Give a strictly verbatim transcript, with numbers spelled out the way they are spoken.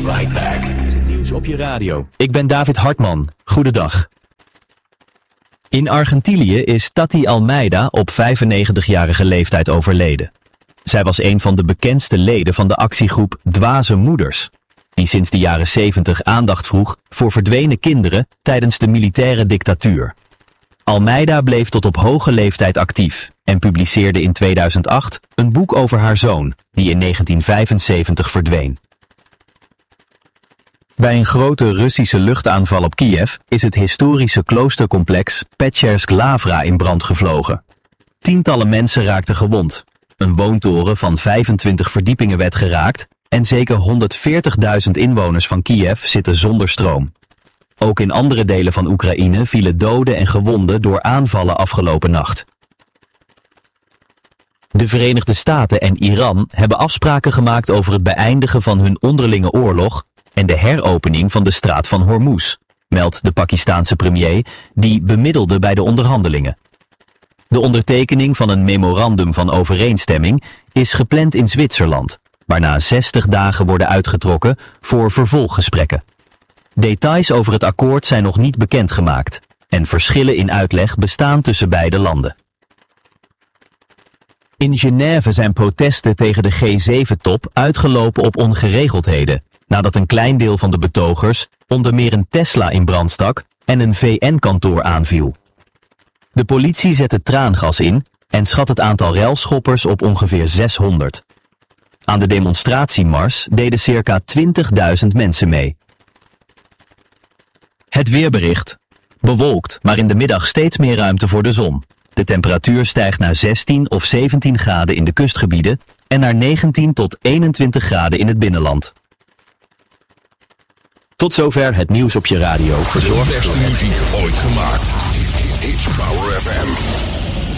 right back. Nieuws op je radio. Ik ben David Hartman. Goedendag. In Argentinië is Tati Almeida op vijfennegentigjarige leeftijd overleden. Zij was een van de bekendste leden van de actiegroep Dwaze Moeders, die sinds de jaren zeventig aandacht vroeg voor verdwenen kinderen tijdens de militaire dictatuur. Almeida bleef tot op hoge leeftijd actief en publiceerde in tweeduizend acht een boek over haar zoon, die in negentien vijfenzeventig verdween. Bij een grote Russische luchtaanval op Kiev is het historische kloostercomplex Petchersk Lavra in brand gevlogen. Tientallen mensen raakten gewond. Een woontoren van vijfentwintig verdiepingen werd geraakt en zeker honderdveertigduizend inwoners van Kiev zitten zonder stroom. Ook in andere delen van Oekraïne vielen doden en gewonden door aanvallen afgelopen nacht. De Verenigde Staten en Iran hebben afspraken gemaakt over het beëindigen van hun onderlinge oorlog en de heropening van de straat van Hormuz, meldt de Pakistaanse premier, die bemiddelde bij de onderhandelingen. De ondertekening van een memorandum van overeenstemming is gepland in Zwitserland, waarna zestig dagen worden uitgetrokken voor vervolggesprekken. Details over het akkoord zijn nog niet bekendgemaakt en verschillen in uitleg bestaan tussen beide landen. In Genève zijn protesten tegen de G zeven top uitgelopen op ongeregeldheden, nadat een klein deel van de betogers onder meer een Tesla in brand stak en een V N-kantoor aanviel. De politie zette traangas in en schat het aantal relschoppers op ongeveer zeshonderd. Aan de demonstratiemars deden circa twintigduizend mensen mee. Het weerbericht. Bewolkt, maar in de middag steeds meer ruimte voor de zon. De temperatuur stijgt naar zestien of zeventien graden in de kustgebieden en naar negentien tot eenentwintig graden in het binnenland. Tot zover het nieuws op je radio. De beste muziek ooit gemaakt.